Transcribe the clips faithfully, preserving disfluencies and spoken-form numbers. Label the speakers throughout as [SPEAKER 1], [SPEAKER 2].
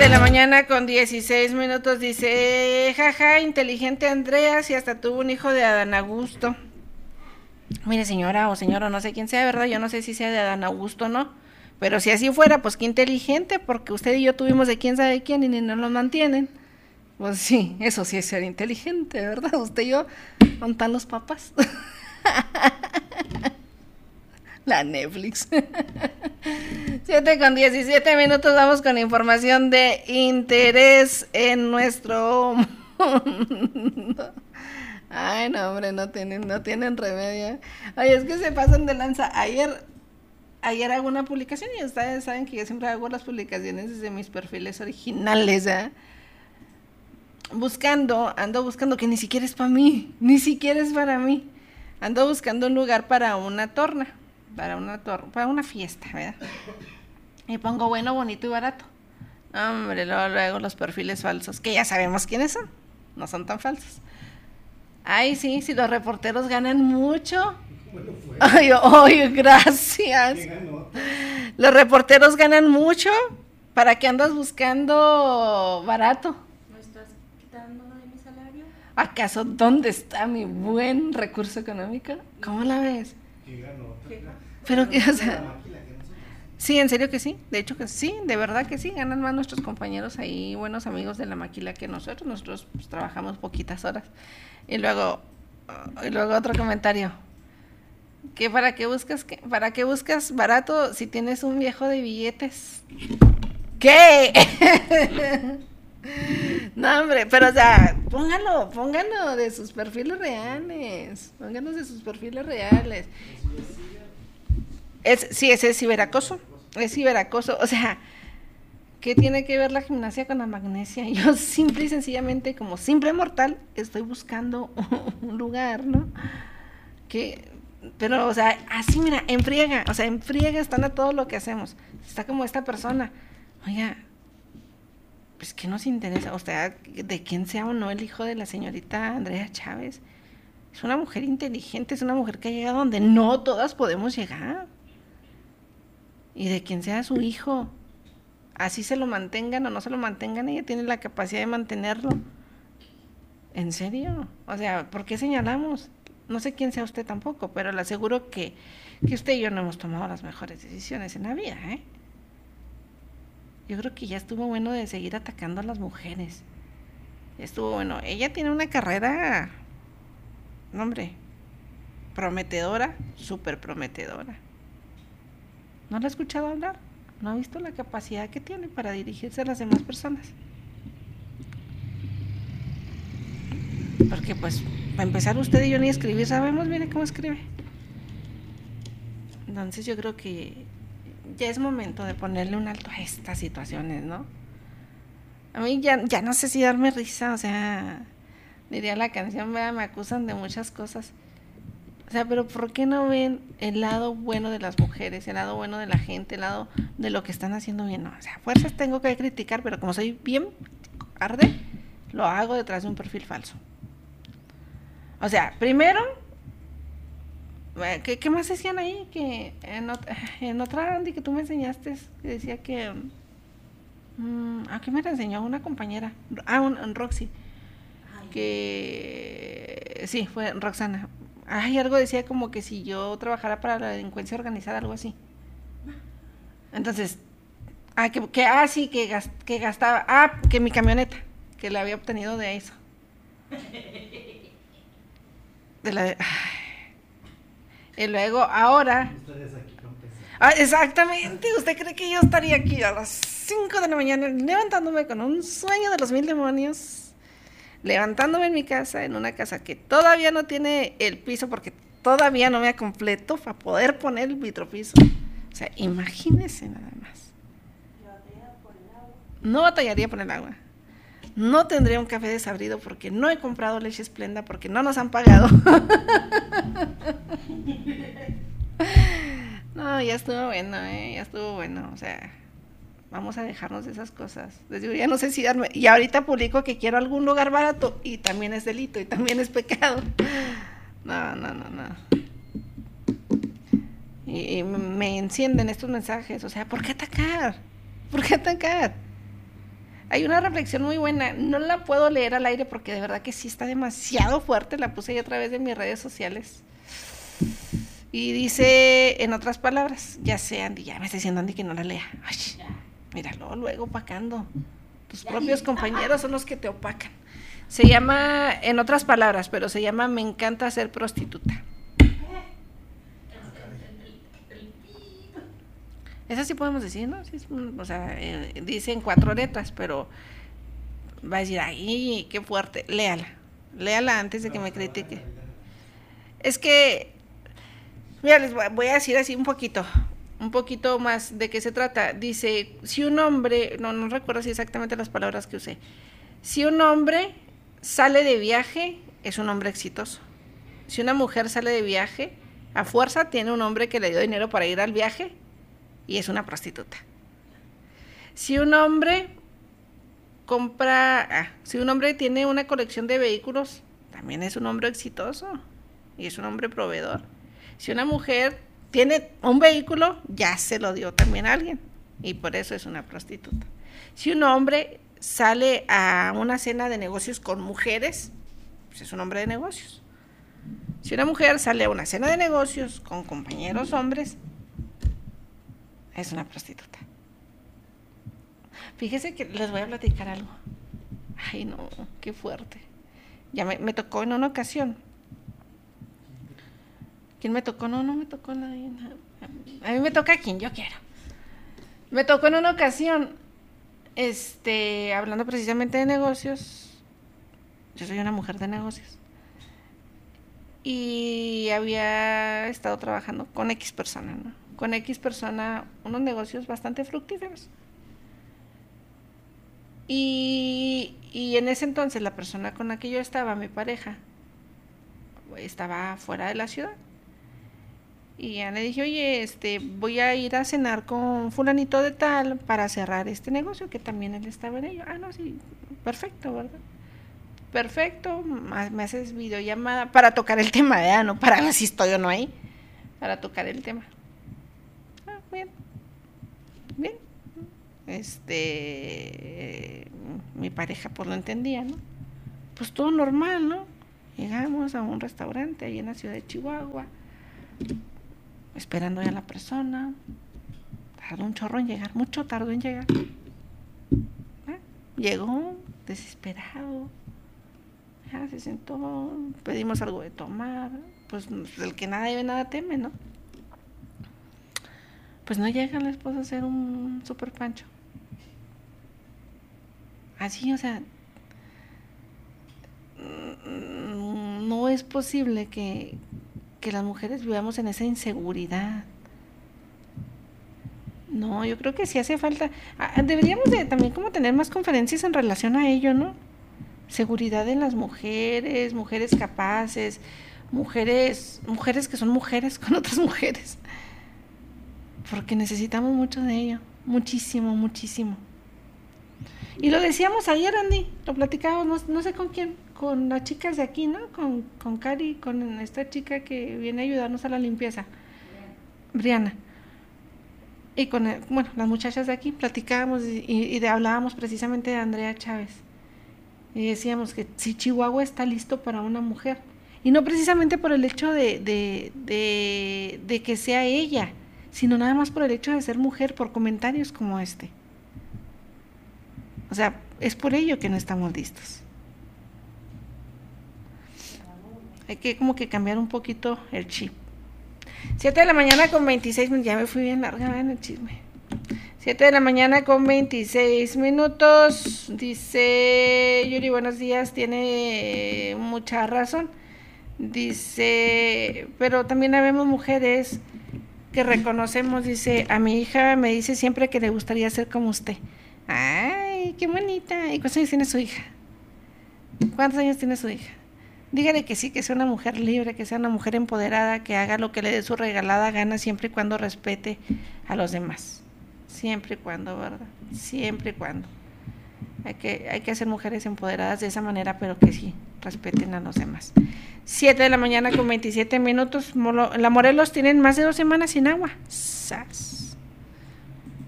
[SPEAKER 1] de la mañana con dieciséis minutos. Dice, jaja, inteligente Andrea, si hasta tuvo un hijo de Adán Augusto. Mire, señora o señor, o no sé quién sea, ¿verdad? Yo no sé si sea de Adán Augusto o no. Pero si así fuera, pues qué inteligente, porque usted y yo tuvimos de quién sabe quién y ni nos lo mantienen. Pues sí, eso sí es ser inteligente, ¿verdad? Usted y yo, ¿dónde están los papás? La Netflix. siete con diecisiete minutos, vamos con información de interés en nuestro mundo. Ay, no, hombre, no tienen, no tienen remedio. Ay, es que se pasan de lanza. Ayer, ayer hago una publicación y ustedes saben que yo siempre hago las publicaciones desde mis perfiles originales, ¿eh? Buscando, ando buscando, que ni siquiera es para mí, ni siquiera es para mí. Ando buscando un lugar para una torna. Para una tor para una fiesta, ¿verdad? Y pongo bueno, bonito y barato. Hombre, luego, luego los perfiles falsos, que ya sabemos quiénes son, no son tan falsos. Ay, sí, si los reporteros ganan mucho. Ay, ay, gracias. Los reporteros ganan mucho. ¿Para qué andas buscando barato?
[SPEAKER 2] ¿Me estás quitando de mi salario?
[SPEAKER 1] ¿Acaso dónde está mi buen recurso económico? ¿Cómo la ves? Pero que, o sea, sí, en serio que sí, de hecho que sí, de verdad que sí, ganan más nuestros compañeros ahí, buenos amigos de la maquila que nosotros, nosotros pues, trabajamos poquitas horas. Y luego, y luego otro comentario, que para qué buscas, que, para qué buscas barato si tienes un viejo de billetes. ¿Qué? No, hombre, pero o sea, póngalo, póngalo de sus perfiles reales, pónganos de sus perfiles reales. Es, sí, ese es ciberacoso, es ciberacoso, o sea, ¿qué tiene que ver la gimnasia con la magnesia? Yo simple y sencillamente, como simple mortal, estoy buscando un lugar, ¿no? Que, pero, o sea, así, mira, en friega, o sea, en friega están a todo lo que hacemos. Está como esta persona, oiga, pues, ¿qué nos interesa? O sea, de quién sea o no el hijo de la señorita Andrea Chávez. Es una mujer inteligente, es una mujer que ha llegado donde no todas podemos llegar. Y de quien sea su hijo, así se lo mantengan o no se lo mantengan, ella tiene la capacidad de mantenerlo. ¿En serio? O sea, ¿por qué señalamos? No sé quién sea usted tampoco, pero le aseguro que, que usted y yo no hemos tomado las mejores decisiones en la vida, ¿eh? Yo creo que ya estuvo bueno de seguir atacando a las mujeres. Ya estuvo bueno. Ella tiene una carrera, no, hombre, prometedora, súper prometedora. ¿No la ha escuchado hablar? ¿No ha visto la capacidad que tiene para dirigirse a las demás personas? Porque pues, para empezar, usted y yo ni escribir sabemos, mire cómo escribe. Entonces yo creo que ya es momento de ponerle un alto a estas situaciones, ¿no? A mí ya, ya no sé si darme risa, o sea, diría la canción, vea, me acusan de muchas cosas. O sea, pero ¿por qué no ven el lado bueno de las mujeres, el lado bueno de la gente, el lado de lo que están haciendo bien? No, o sea, fuerzas tengo que criticar, pero como soy bien arde, lo hago detrás de un perfil falso. O sea, primero, ¿qué, qué más decían ahí? Que en, otra, en otra Andy que tú me enseñaste, que decía que... Um, ¿a qué me la enseñó? Una compañera. Ah, un, un Roxy. Que... Sí, fue Roxana. Ay, algo decía como que si yo trabajara para la delincuencia organizada, algo así. Entonces, ah, que, que ah, sí, que, gast, que gastaba, ah, que mi camioneta, que la había obtenido de eso. De la de, ay. Y luego, ahora. Ah, exactamente, ¿usted cree que yo estaría aquí a las cinco de la mañana levantándome con un sueño de los mil demonios? Levantándome en mi casa, en una casa que todavía no tiene el piso porque todavía no me ha completo para poder poner el vitropiso. O sea, imagínese nada más. No batallaría por el agua. No tendría un café desabrido porque no he comprado leche Esplenda porque no nos han pagado. No, ya estuvo bueno, ¿eh? Ya estuvo bueno, o sea... Vamos a dejarnos de esas cosas. Les digo, ya no sé si darme... Y ahorita publico que quiero algún lugar barato y también es delito y también es pecado. No, no, no, no. Y, y me encienden estos mensajes. O sea, ¿por qué atacar? ¿Por qué atacar? Hay una reflexión muy buena, no la puedo leer al aire porque de verdad que sí está demasiado fuerte, la puse ahí a través de mis redes sociales. Y dice, en otras palabras, ya sé, Andy, ya me está diciendo Andy que no la lea. Ay, míralo, luego opacando. Tus propios compañeros son los que te opacan. Se llama, en otras palabras, pero se llama Me encanta ser prostituta. Esa sí podemos decir, ¿no? Sí, o sea, eh, dicen cuatro letras, pero va a decir, ay, qué fuerte. Léala, léala antes de que me critique. Es que, mira, les voy a decir así un poquito, un poquito más de qué se trata. Dice, si un hombre, no, no recuerdo si exactamente las palabras que usé, si un hombre sale de viaje, es un hombre exitoso. Si una mujer sale de viaje, a fuerza tiene un hombre que le dio dinero para ir al viaje, y es una prostituta. Si un hombre compra, ah, si un hombre tiene una colección de vehículos, también es un hombre exitoso y es un hombre proveedor. Si una mujer tiene un vehículo, ya se lo dio también a alguien y por eso es una prostituta. Si un hombre sale a una cena de negocios con mujeres, pues es un hombre de negocios. Si una mujer sale a una cena de negocios con compañeros hombres, es una prostituta. Fíjese que les voy a platicar algo. Ay, no, qué fuerte. Ya me, me tocó en una ocasión. ¿Quién me tocó? No, no me tocó nadie. A mí me toca quien yo quiero. Me tocó en una ocasión, este, hablando precisamente de negocios. Yo soy una mujer de negocios. Y había estado trabajando con X persona, ¿no? Con X persona, unos negocios bastante fructíferos. Y, y en ese entonces la persona con la que yo estaba, mi pareja, estaba fuera de la ciudad. Y ya le dije, oye, este, voy a ir a cenar con fulanito de tal para cerrar este negocio, que también él estaba en ello. Ah, no, sí, perfecto, ¿verdad? Perfecto, me haces videollamada para tocar el tema, ¿verdad? No para ver si estoy o no ahí, para tocar el tema. Ah, bien, bien. Este, mi pareja pues lo entendía, ¿no? Pues todo normal, ¿no? Llegamos a un restaurante ahí en la ciudad de Chihuahua, esperando ya a la persona. Tardó un chorro en llegar, mucho tardó en llegar. ¿Ah? Llegó desesperado. Ya se sentó, pedimos algo de tomar, pues el que nada debe, nada teme, ¿no? Pues no llega la esposa a hacer un super pancho. Así, o sea, no es posible que, que las mujeres vivamos en esa inseguridad. No, yo creo que sí hace falta. Deberíamos de también como tener más conferencias en relación a ello, ¿no? Seguridad en las mujeres, mujeres capaces, mujeres, mujeres que son mujeres con otras mujeres. Porque necesitamos mucho de ello, muchísimo, muchísimo. Y lo decíamos ayer, Andy, lo platicábamos, no, no sé con quién, con las chicas de aquí, ¿no? Con, con Cari, con esta chica que viene a ayudarnos a la limpieza, Briana. Y con, el, bueno, las muchachas de aquí platicábamos y, y de, hablábamos precisamente de Andrea Chávez. Y decíamos que si Chihuahua está listo para una mujer, y no precisamente por el hecho de, de, de, de que sea ella, sino nada más por el hecho de ser mujer, por comentarios como este. O sea, es por ello que no estamos listos. Hay que como que cambiar un poquito el chip. siete de la mañana con veintiséis minutos, ya me fui bien larga en el chisme. siete de la mañana con veintiséis minutos, dice Yuri, buenos días, tiene mucha razón. Dice, pero también habemos mujeres que reconocemos, dice, a mi hija me dice siempre que le gustaría ser como usted. Ay, qué bonita. ¿Y cuántos años tiene su hija? ¿Cuántos años tiene su hija? Dígale que sí, que sea una mujer libre, que sea una mujer empoderada, que haga lo que le dé su regalada gana siempre y cuando respete a los demás. Siempre y cuando, ¿verdad? Siempre y cuando. Hay que, hay que hacer mujeres empoderadas de esa manera, pero que sí, respeten a los demás. siete de la mañana con veintisiete minutos. La Morelos tienen más de dos semanas sin agua. ¡Sas!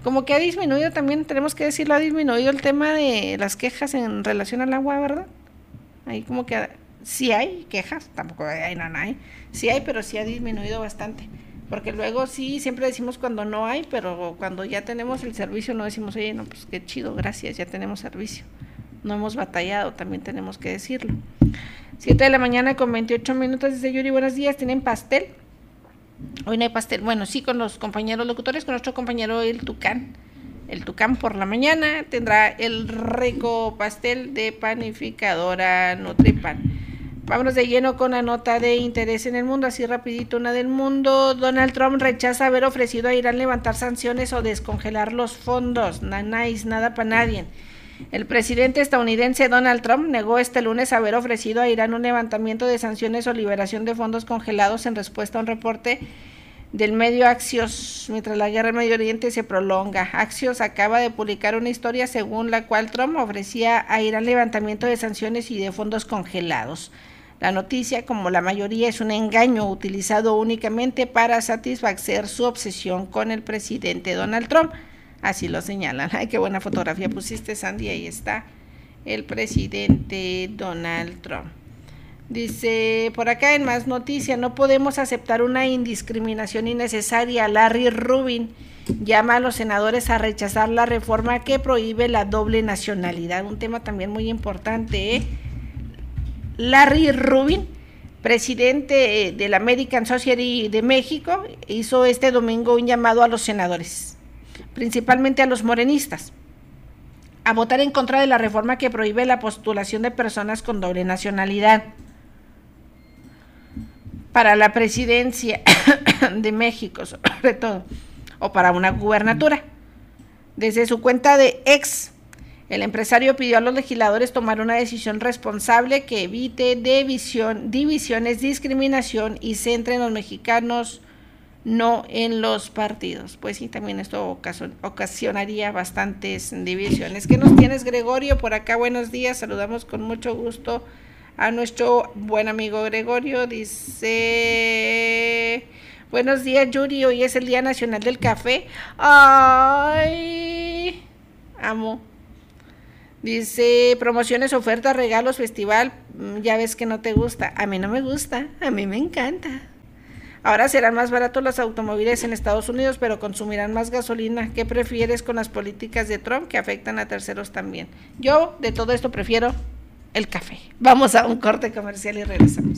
[SPEAKER 1] como que ha disminuido también, tenemos que decirlo, ha disminuido el tema de las quejas en relación al agua, ¿verdad? Ahí como que sí hay quejas, tampoco hay, no, no hay, sí hay, pero sí ha disminuido bastante, porque luego sí, siempre decimos cuando no hay, pero cuando ya tenemos el servicio no decimos, oye, no, pues qué chido, gracias, ya tenemos servicio, no hemos batallado, también tenemos que decirlo. siete de la mañana con veintiocho minutos, dice Yuri, buenos días, ¿tienen pastel? Hoy no hay pastel, bueno, sí, con los compañeros locutores, con nuestro compañero el Tucán, el Tucán por la mañana tendrá el rico pastel de panificadora Nutripan. Vámonos de lleno con la nota de interés en el mundo, así rapidito una del mundo. Donald Trump rechaza haber ofrecido a Irán levantar sanciones o descongelar los fondos, nice, nada para nadie. El presidente estadounidense Donald Trump negó este lunes haber ofrecido a Irán un levantamiento de sanciones o liberación de fondos congelados en respuesta a un reporte del medio Axios, mientras la guerra en Medio Oriente se prolonga. Axios acaba de publicar una historia según la cual Trump ofrecía a Irán levantamiento de sanciones y de fondos congelados. La noticia, como la mayoría, es un engaño utilizado únicamente para satisfacer su obsesión con el presidente Donald Trump. Así lo señalan. Ay, qué buena fotografía pusiste, Sandy. Ahí está el presidente Donald Trump. Dice, por acá en más noticias, no podemos aceptar una indiscriminación innecesaria. Larry Rubin llama a los senadores a rechazar la reforma que prohíbe la doble nacionalidad. Un tema también muy importante, ¿eh? Larry Rubin, presidente del American Society de México, hizo este domingo un llamado a los senadores, principalmente a los morenistas, a votar en contra de la reforma que prohíbe la postulación de personas con doble nacionalidad para la presidencia de México, sobre todo, o para una gubernatura. Desde su cuenta de X, el empresario pidió a los legisladores tomar una decisión responsable que evite división, divisiones, discriminación y centre en los mexicanos, no en los partidos. Pues sí, también esto ocasionaría bastantes divisiones. ¿Qué nos tienes, Gregorio? Por acá, buenos días, saludamos con mucho gusto a nuestro buen amigo Gregorio. Dice, buenos días, Yuri, hoy es el Día Nacional del Café. Ay, amo. Dice, promociones, ofertas, regalos, festival, ya ves que no te gusta. A mí no me gusta, a mí me encanta. Ahora serán más baratos los automóviles en Estados Unidos, pero consumirán más gasolina. ¿Qué prefieres con las políticas de Trump que afectan a terceros también? Yo, de todo esto, prefiero el café. Vamos a un corte comercial y regresamos.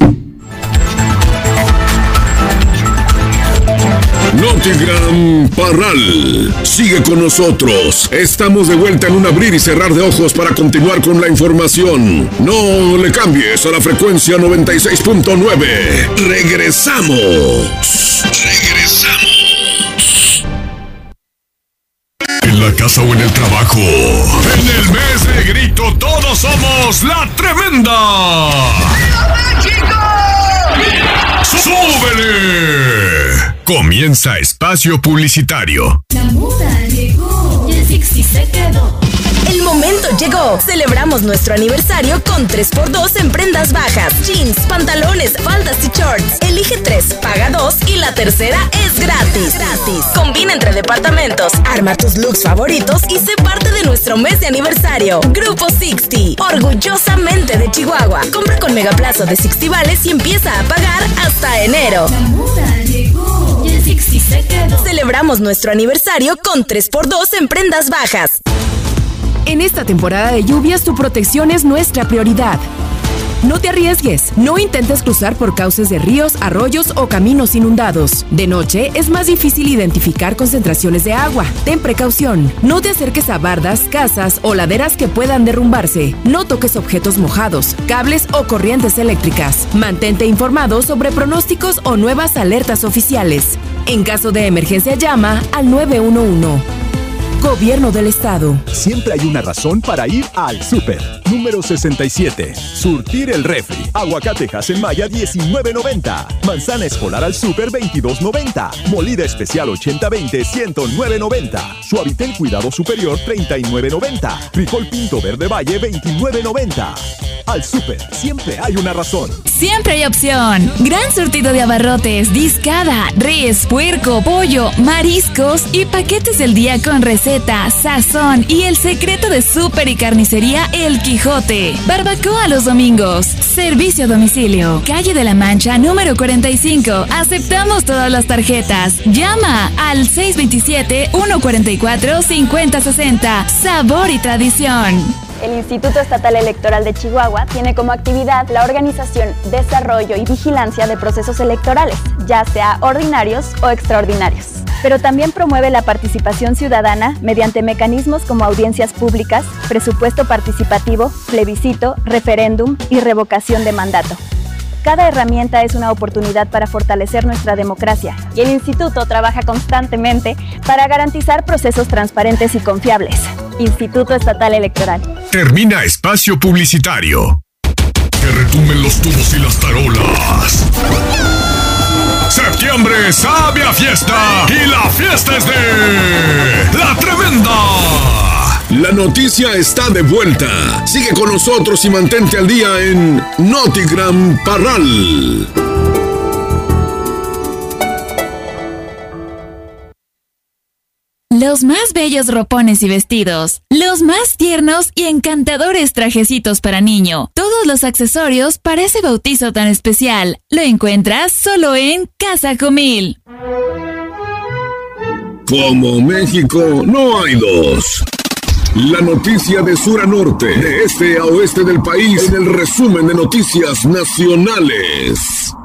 [SPEAKER 3] Notigram Parral, sigue con nosotros. Estamos de vuelta en un abrir y cerrar de ojos para continuar con la información. No le cambies a la frecuencia noventa y seis punto nueve. Regresamos. Regresamos. En la casa o en el trabajo. En el mes de grito todos somos la tremenda. ¡Súbele! Comienza espacio publicitario.
[SPEAKER 4] La moda llegó y el Fixi se quedó. El momento llegó. Celebramos nuestro aniversario con tres por dos en prendas bajas, jeans, pantalones, faldas y shorts. Elige tres, paga dos y la tercera es gratis. Gratis. Combina entre departamentos, arma tus looks favoritos y sé parte de nuestro mes de aniversario. Grupo sesenta, orgullosamente de Chihuahua. Compra con megaplazo de sesenta vales y empieza a pagar hasta enero.
[SPEAKER 2] La moda llegó y el Fixi se quedó.
[SPEAKER 4] Celebramos nuestro aniversario con tres por dos en prendas bajas.
[SPEAKER 5] En esta temporada de lluvias, tu protección es nuestra prioridad. No te arriesgues, no intentes cruzar por cauces de ríos, arroyos o caminos inundados. De noche es más difícil identificar concentraciones de agua. Ten precaución, no te acerques a bardas, casas o laderas que puedan derrumbarse. No toques objetos mojados, cables o corrientes eléctricas. Mantente informado sobre pronósticos o nuevas alertas oficiales. En caso de emergencia, llama al nueve uno uno. Gobierno del Estado.
[SPEAKER 6] Siempre hay una razón para ir al súper. Número sesenta y siete. Surtir el refri. Aguacatejas en Maya diecinueve noventa. Manzana escolar al súper veintidós noventa. Molida especial ochenta veinte ciento nueve noventa. Suavitel cuidado superior treinta y nueve noventa. Frijol pinto verde valle veintinueve noventa. Al súper siempre hay una razón.
[SPEAKER 7] Siempre hay opción. Gran surtido de abarrotes, discada, res, puerco, pollo, mariscos y paquetes del día con receta, sazón y el secreto de súper y carnicería El Quijote. Barbacoa los domingos. Servicio a domicilio. Calle de la Mancha, número cuarenta y cinco. Aceptamos todas las tarjetas. Llama al seis dos siete, uno cuatro cuatro, cinco cero seis cero. Sabor y tradición.
[SPEAKER 8] El Instituto Estatal Electoral de Chihuahua tiene como actividad la organización, desarrollo y vigilancia de procesos electorales, ya sea ordinarios o extraordinarios. Pero también promueve la participación ciudadana mediante mecanismos como audiencias públicas, presupuesto participativo, plebiscito, referéndum y revocación de mandato. Cada herramienta es una oportunidad para fortalecer nuestra democracia y el Instituto trabaja constantemente para garantizar procesos transparentes y confiables. Instituto Estatal Electoral.
[SPEAKER 3] Termina espacio publicitario. Que retumben los tubos y las tarolas. Septiembre sabe a fiesta y la fiesta es de La Tremenda. La noticia está de vuelta. Sigue con nosotros y mantente al día en Notigram Parral.
[SPEAKER 7] Los más bellos ropones y vestidos, los más tiernos y encantadores trajecitos para niño, todos los accesorios para ese bautizo tan especial, lo encuentras solo en Casa Comil.
[SPEAKER 3] Como México, no hay dos. La noticia de sur a norte, de este a oeste del país, en el resumen de noticias nacionales.